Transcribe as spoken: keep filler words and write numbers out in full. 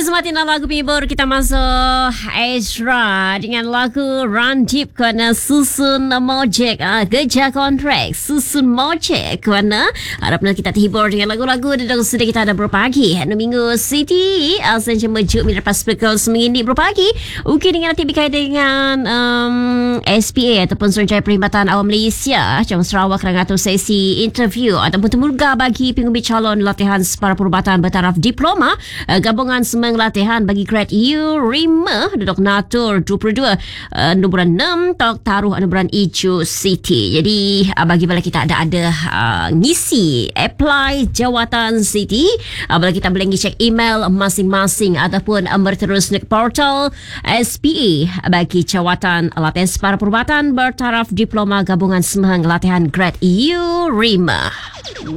Sematin lagu penghibur kita masuk Ezra dengan lagu Run Deep kerana susun mojek ah, kerja kontrak susun mojek kerana harap kita terhibur dengan lagu-lagu di dalam studio kita ada berpagi Hanu Minggu City Asan cuma juk minit pas pukul sembilan berpagi Ukir dengan nanti berkait dengan um, S P A ataupun Suruhanjaya Perkhidmatan Awam Malaysia Jom Sarawak kerana atur sesi interview ataupun temuga bagi pengundi calon latihan separa perubatan bertaraf diploma uh, gabungan semang latihan bagi grad U lima duduk Natur dua puluh dua uh, Nuburan enam Tok Taruh Nuburan Ijo City. Jadi uh, bagi bala kita ada ada uh, ngisi apply jawatan City uh, bala kita boleh cek email masing-masing ataupun uh, berterus ke portal S P A bagi jawatan latihan separa perubatan bertaraf diploma gabungan semang latihan grad U lima.